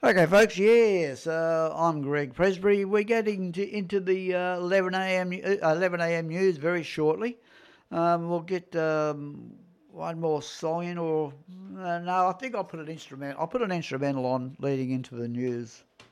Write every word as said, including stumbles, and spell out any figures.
Okay, folks. Yes, uh, I'm Greg Presbury. We're getting to, into the uh, eleven a m uh, eleven a m news very shortly. Um, we'll get um, one more song in, or uh, no? I think I'll put an instrument. I'll put an instrumental on leading into the news.